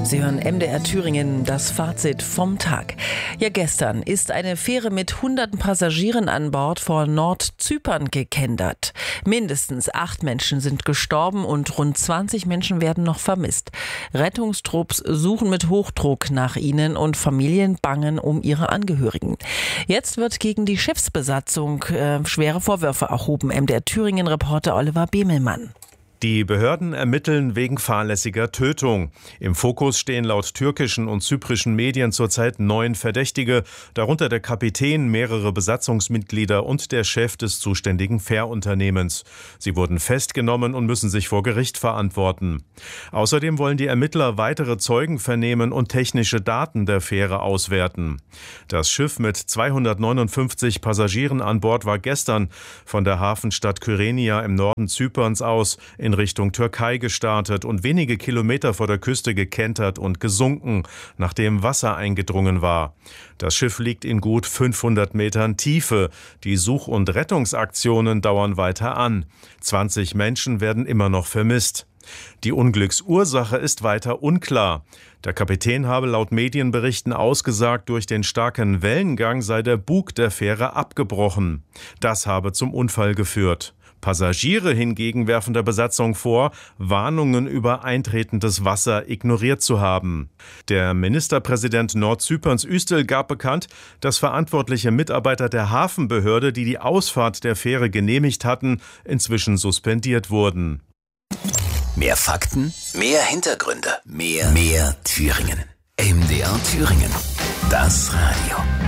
Sie hören MDR Thüringen, das Fazit vom Tag. Ja, gestern ist eine Fähre mit hunderten Passagieren an Bord vor Nordzypern gekentert. Mindestens 8 Menschen sind gestorben und rund 20 Menschen werden noch vermisst. Rettungstrupps suchen mit Hochdruck nach ihnen und Familien bangen um ihre Angehörigen. Jetzt wird gegen die Schiffsbesatzung schwere Vorwürfe erhoben. MDR Thüringen-Reporter Oliver Bemelmann. Die Behörden ermitteln wegen fahrlässiger Tötung. Im Fokus stehen laut türkischen und zyprischen Medien zurzeit 9 Verdächtige, darunter der Kapitän, mehrere Besatzungsmitglieder und der Chef des zuständigen Fährunternehmens. Sie wurden festgenommen und müssen sich vor Gericht verantworten. Außerdem wollen die Ermittler weitere Zeugen vernehmen und technische Daten der Fähre auswerten. Das Schiff mit 259 Passagieren an Bord war gestern von der Hafenstadt Kyrenia im Norden Zyperns aus in Richtung Türkei gestartet und wenige Kilometer vor der Küste gekentert und gesunken, nachdem Wasser eingedrungen war. Das Schiff liegt in gut 500 Metern Tiefe. Die Such- und Rettungsaktionen dauern weiter an. 20 Menschen werden immer noch vermisst. Die Unglücksursache ist weiter unklar. Der Kapitän habe laut Medienberichten ausgesagt, durch den starken Wellengang sei der Bug der Fähre abgebrochen. Das habe zum Unfall geführt. Passagiere hingegen werfen der Besatzung vor, Warnungen über eintretendes Wasser ignoriert zu haben. Der Ministerpräsident Nordzyperns Üstel gab bekannt, dass verantwortliche Mitarbeiter der Hafenbehörde, die die Ausfahrt der Fähre genehmigt hatten, inzwischen suspendiert wurden. Mehr Fakten, mehr Hintergründe, mehr Thüringen. MDR Thüringen, das Radio.